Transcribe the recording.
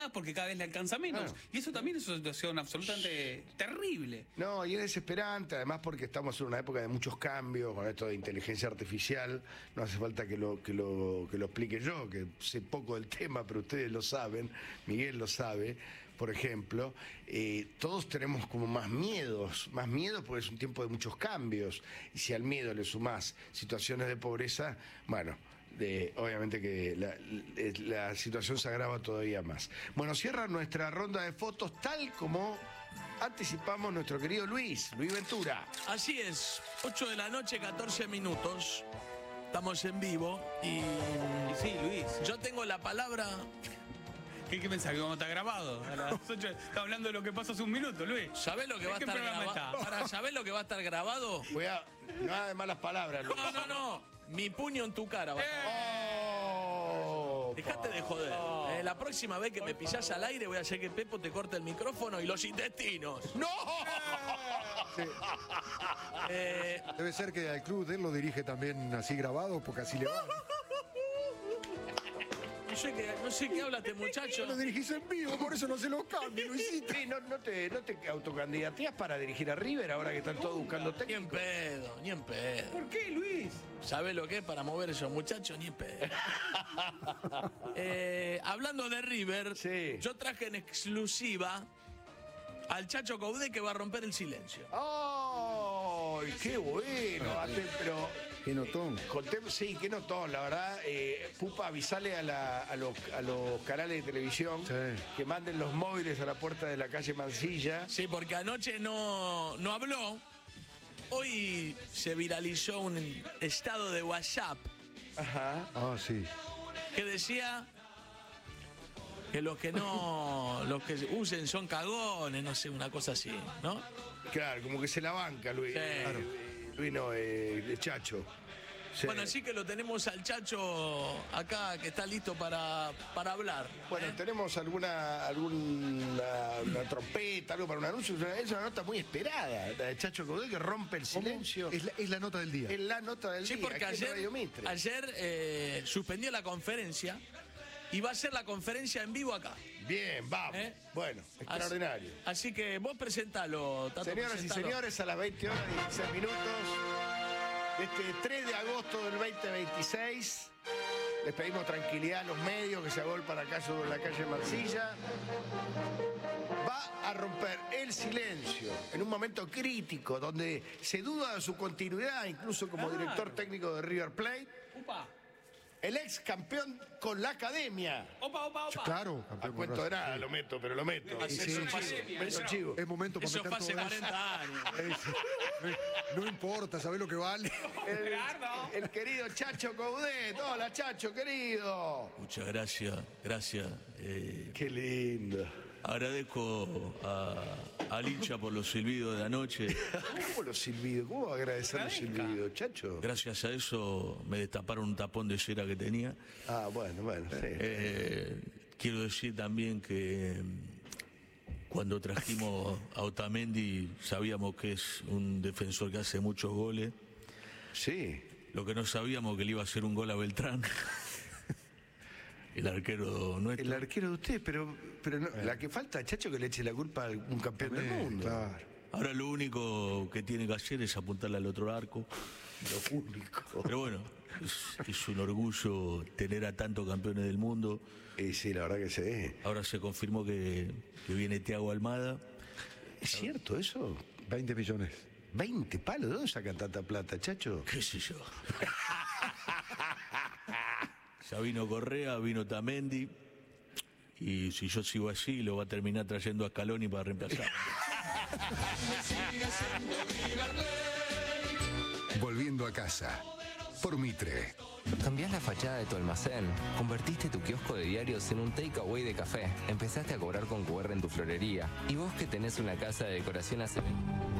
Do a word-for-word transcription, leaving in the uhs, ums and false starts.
porque cada vez le alcanza menos. Ah. Y eso también es una situación absolutamente terrible. No, y es desesperante, además porque estamos en una época de muchos cambios, con esto de inteligencia artificial. No hace falta que lo, que lo, que lo explique yo, que sé poco del tema, pero ustedes lo saben, Miguel lo sabe, por ejemplo. Eh, todos tenemos como más miedos, más miedos porque es un tiempo de muchos cambios. Y si al miedo le sumás situaciones de pobreza, bueno... De, obviamente que la, la situación se agrava todavía más. Bueno, cierra nuestra ronda de fotos tal como anticipamos nuestro querido Luis, Luis Ventura. Así es, ocho de la noche, catorce minutos. Estamos en vivo y... y sí, Luis. Yo tengo la palabra... ¿Qué, qué pensás? ¿Que vamos a estar grabados? A las ocho, está hablando de lo que pasó hace un minuto, Luis. ¿Sabés lo que va a estar grabado? Para ¿sabés lo que va a estar grabado? Voy a... Nada de malas palabras, Luis. No, no, no. Mi puño en tu cara va a estar. Oh, Dejate de joder. Oh. Eh, la próxima vez que me pisás al aire voy a hacer que Pepo te corte el micrófono y los intestinos. ¡No! Sí. Eh... Debe ser que al club de él lo dirige también así grabado, porque así le va. No sé qué, no sé qué habla este muchacho. Lo dirigís en vivo, por eso no se lo cambie, Luisito. Sí, no, no, te, no te autocandidateas para dirigir a River ahora que están todos buscando técnico. Ni en pedo, ni en pedo. ¿Por qué, Luis? ¿Sabés lo que es para mover esos muchachos? Ni en pedo. eh, hablando de River, sí. Yo traje en exclusiva al Chacho Coudet que va a romper el silencio. ¡Ay, qué bueno! Pero... Qué notón. Contemos, sí, qué notón, la verdad. Eh, Pupa, avisale a, la, a, los, a los canales de televisión sí. que manden los móviles a la puerta de la calle Mansilla. Sí, porque anoche no, no habló. Hoy se viralizó un estado de WhatsApp. Ajá. Ah, sí. Que decía que los que no, los que usen son cagones, no sé, una cosa así, ¿no? Claro, como que se la banca, Luis. Sí. Claro. Luis no, eh, de Chacho. Sí. Bueno, así que lo tenemos al Chacho acá, que está listo para, para hablar. Bueno, ¿eh? tenemos alguna, alguna una trompeta, algo para un anuncio. Es una nota muy esperada, la de Chacho Coudet, que rompe el silencio. Es la, es la nota del día. Es la nota del sí, día. Sí, porque ayer, ayer eh, suspendió la conferencia y va a ser la conferencia en vivo acá. Bien, vamos. ¿Eh? Bueno, extraordinario. Así, así que vos presentalo, Tato. Señoras presentalo. y señores, a las veinte horas y dieciséis minutos, este tres de agosto del veinte veintiséis, les pedimos tranquilidad a los medios que se agolpan acá sobre la calle Mansilla. Va a romper el silencio en un momento crítico donde se duda de su continuidad, incluso como claro. director técnico de River Plate. Upa. El ex campeón con la academia. Opa, opa, opa. Claro, campeón. A cuento de nada, sí. lo meto, pero lo meto. Sí, sí, sí, sí, sí. Meto chivo. Es momento para eso meter fue hace todo cuarenta eso. años. No, no importa, ¿sabés lo que vale? El, el querido Chacho Coudet. Hola, Chacho, querido. Muchas gracias, gracias. Eh, Qué lindo. Agradezco a, al hincha por los silbidos de anoche. ¿Cómo los silbidos? ¿Cómo va a agradecer los silbidos, Chacho? Gracias a eso me destaparon un tapón de cera que tenía. Ah, bueno, bueno. Sí. Eh, quiero decir también que cuando trajimos a Otamendi sabíamos que es un defensor que hace muchos goles. Sí. Lo que no sabíamos que le iba a hacer un gol a Beltrán. El arquero nuestro. El arquero de usted, pero, pero no, eh. la que falta, Chacho, que le eche la culpa a un campeón del mundo. Claro. Ahora lo único que tiene que hacer es apuntarle al otro arco. Lo único. Pero bueno, es, es un orgullo tener a tantos campeones del mundo. Y sí, la verdad que sí. Ahora se confirmó que, que viene Thiago Almada. ¿Es cierto eso? veinte millones. ¿veinte palos? ¿De dónde sacan tanta plata, Chacho? ¿Qué sé yo? Ya vino Correa, vino Tamendi, y si yo sigo así, lo va a terminar trayendo a Scaloni para reemplazar. Volviendo a casa, por Mitre. Cambiás la fachada de tu almacén, convertiste tu kiosco de diarios en un takeaway de café, empezaste a cobrar con Q R en tu florería, y vos que tenés una casa de decoración hace...